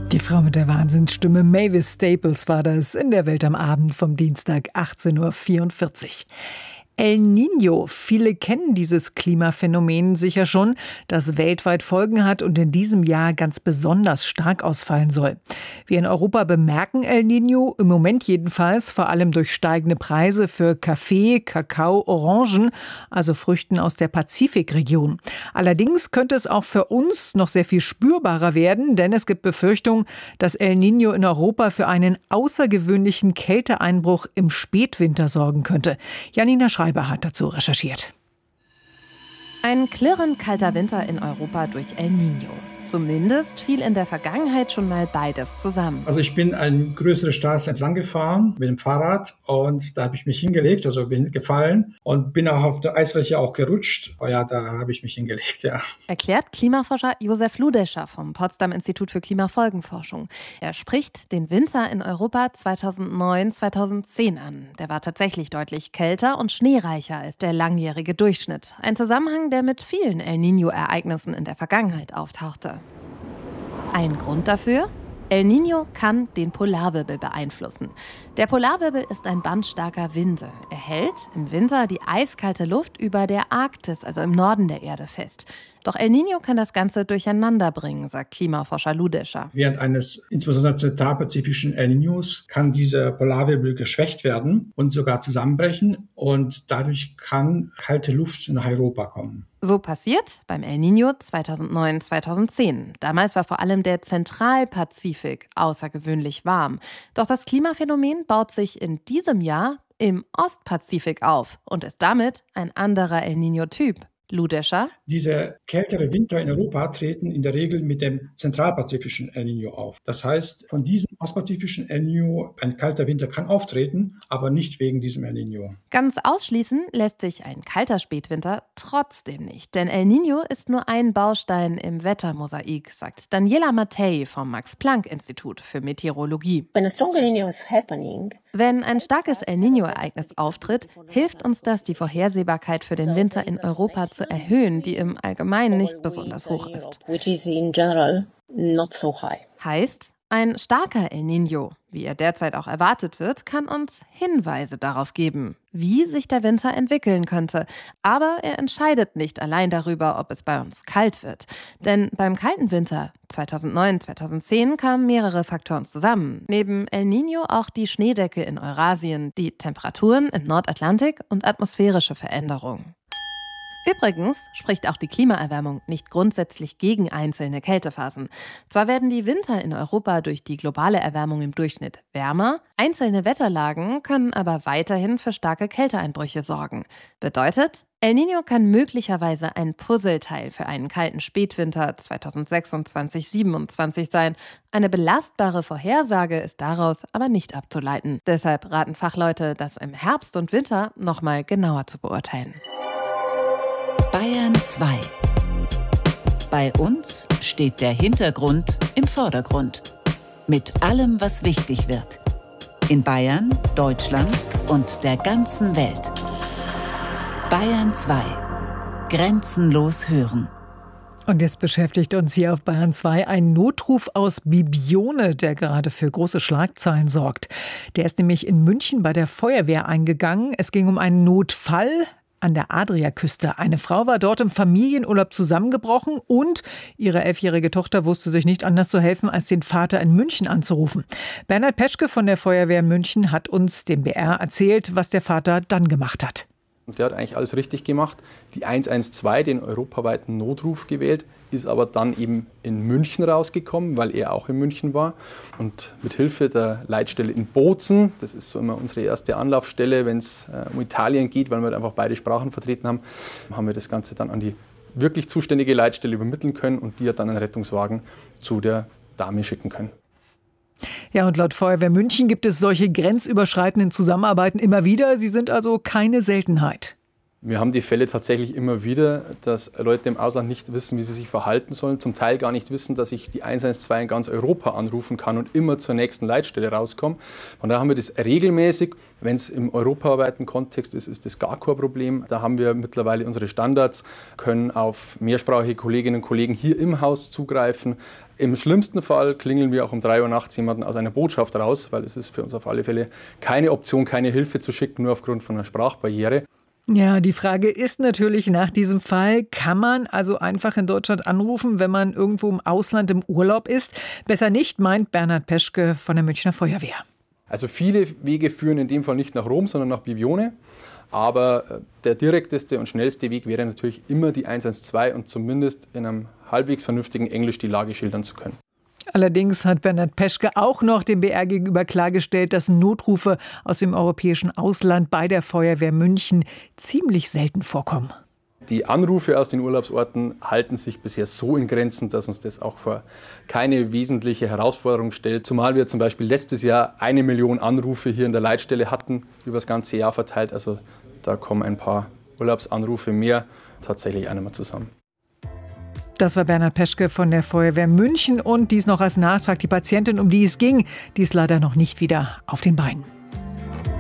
Die Frau mit der Wahnsinnsstimme, Mavis Staples, war das in der Welt am Abend vom Dienstag 18:44 Uhr. El Niño. Viele kennen dieses Klimaphänomen sicher schon, das weltweit Folgen hat und in diesem Jahr ganz besonders stark ausfallen soll. Wir in Europa bemerken El Niño im Moment jedenfalls vor allem durch steigende Preise für Kaffee, Kakao, Orangen, also Früchten aus der Pazifikregion. Allerdings könnte es auch für uns noch sehr viel spürbarer werden, denn es gibt Befürchtungen, dass El Niño in Europa für einen außergewöhnlichen Kälteeinbruch im Spätwinter sorgen könnte. Janina Schreiber hat dazu recherchiert. Ein klirrend kalter Winter in Europa durch El Niño. Zumindest fiel in der Vergangenheit schon mal beides zusammen. Also ich bin eine größere Straße entlang gefahren mit dem Fahrrad und da habe ich mich hingelegt, also bin gefallen und bin auch auf der Eisfläche auch gerutscht. Oh ja, da habe ich mich hingelegt, ja. Erklärt Klimaforscher Josef Ludescher vom Potsdam Institut für Klimafolgenforschung. Er spricht den Winter in Europa 2009/2010 an. Der war tatsächlich deutlich kälter und schneereicher als der langjährige Durchschnitt. Ein Zusammenhang, der mit vielen El Niño-Ereignissen in der Vergangenheit auftauchte. Ein Grund dafür? El Niño kann den Polarwirbel beeinflussen. Der Polarwirbel ist ein Band starker Winde. Er hält im Winter die eiskalte Luft über der Arktis, also im Norden der Erde, fest. Doch El Niño kann das Ganze durcheinander bringen, sagt Klimaforscher Ludescher. Während eines insbesondere zentralpazifischen El Niños kann dieser Polarwirbel geschwächt werden und sogar zusammenbrechen und dadurch kann kalte Luft nach Europa kommen. So passiert beim El Niño 2009/2010. Damals war vor allem der Zentralpazifik außergewöhnlich warm. Doch das Klimaphänomen baut sich in diesem Jahr im Ostpazifik auf und ist damit ein anderer El Niño-Typ. Ludescher. Diese kältere Winter in Europa treten in der Regel mit dem zentralpazifischen El Niño auf. Das heißt, von diesem ostpazifischen El Niño ein kalter Winter kann auftreten, aber nicht wegen diesem El Niño. Ganz ausschließen lässt sich ein kalter Spätwinter trotzdem nicht. Denn El Niño ist nur ein Baustein im Wettermosaik, sagt Daniela Mattei vom Max-Planck-Institut für Meteorologie. Wenn ein starkes El Niño-Ereignis auftritt, hilft uns das, die Vorhersehbarkeit für den Winter in Europa zu erhöhen, die im Allgemeinen nicht besonders hoch ist. Heißt, ein starker El Niño, wie er derzeit auch erwartet wird, kann uns Hinweise darauf geben, wie sich der Winter entwickeln könnte. Aber er entscheidet nicht allein darüber, ob es bei uns kalt wird. Denn beim kalten Winter 2009/2010 kamen mehrere Faktoren zusammen. Neben El Niño auch die Schneedecke in Eurasien, die Temperaturen im Nordatlantik und atmosphärische Veränderungen. Übrigens spricht auch die Klimaerwärmung nicht grundsätzlich gegen einzelne Kältephasen. Zwar werden die Winter in Europa durch die globale Erwärmung im Durchschnitt wärmer, einzelne Wetterlagen können aber weiterhin für starke Kälteeinbrüche sorgen. Bedeutet, El Niño kann möglicherweise ein Puzzleteil für einen kalten Spätwinter 2026/27 sein. Eine belastbare Vorhersage ist daraus aber nicht abzuleiten. Deshalb raten Fachleute, das im Herbst und Winter nochmal genauer zu beurteilen. Bayern 2. Bei uns steht der Hintergrund im Vordergrund. Mit allem, was wichtig wird. In Bayern, Deutschland und der ganzen Welt. Bayern 2. Grenzenlos hören. Und jetzt beschäftigt uns hier auf Bayern 2 ein Notruf aus Bibione, der gerade für große Schlagzeilen sorgt. Der ist nämlich in München bei der Feuerwehr eingegangen. Es ging um einen Notfall an der Adriaküste. Eine Frau war dort im Familienurlaub zusammengebrochen und ihre 11-jährige Tochter wusste sich nicht anders zu helfen, als den Vater in München anzurufen. Bernhard Petschke von der Feuerwehr München hat uns, dem BR, erzählt, was der Vater dann gemacht hat. Und der hat eigentlich alles richtig gemacht. Die 112, den europaweiten Notruf gewählt, ist aber dann eben in München rausgekommen, weil er auch in München war. Und mit Hilfe der Leitstelle in Bozen, das ist so immer unsere erste Anlaufstelle, wenn es um Italien geht, weil wir einfach beide Sprachen vertreten haben, haben wir das Ganze dann an die wirklich zuständige Leitstelle übermitteln können und die hat dann einen Rettungswagen zu der Dame schicken können. Ja, und laut Feuerwehr München gibt es solche grenzüberschreitenden Zusammenarbeiten immer wieder. Sie sind also keine Seltenheit. Wir haben die Fälle tatsächlich immer wieder, dass Leute im Ausland nicht wissen, wie sie sich verhalten sollen, zum Teil gar nicht wissen, dass ich die 112 in ganz Europa anrufen kann und immer zur nächsten Leitstelle rauskomme. Von daher haben wir das regelmäßig. Wenn es im europaweiten Kontext ist, ist das gar kein Problem. Da haben wir mittlerweile unsere Standards, können auf mehrsprachige Kolleginnen und Kollegen hier im Haus zugreifen. Im schlimmsten Fall klingeln wir auch um 3 Uhr nachts jemanden aus einer Botschaft raus, weil es ist für uns auf alle Fälle keine Option, keine Hilfe zu schicken, nur aufgrund von einer Sprachbarriere. Ja, die Frage ist natürlich nach diesem Fall, kann man also einfach in Deutschland anrufen, wenn man irgendwo im Ausland im Urlaub ist? Besser nicht, meint Bernhard Peschke von der Münchner Feuerwehr. Also viele Wege führen in dem Fall nicht nach Rom, sondern nach Bibione. Aber der direkteste und schnellste Weg wäre natürlich immer die 112 und zumindest in einem halbwegs vernünftigen Englisch die Lage schildern zu können. Allerdings hat Bernhard Peschke auch noch dem BR gegenüber klargestellt, dass Notrufe aus dem europäischen Ausland bei der Feuerwehr München ziemlich selten vorkommen. Die Anrufe aus den Urlaubsorten halten sich bisher so in Grenzen, dass uns das auch vor keine wesentliche Herausforderung stellt. Zumal wir zum Beispiel letztes Jahr 1 Million Anrufe hier in der Leitstelle hatten, über das ganze Jahr verteilt. Also da kommen ein paar Urlaubsanrufe mehr tatsächlich einmal zusammen. Das war Bernhard Peschke von der Feuerwehr München und dies noch als Nachtrag. Die Patientin, um die es ging, die ist leider noch nicht wieder auf den Beinen.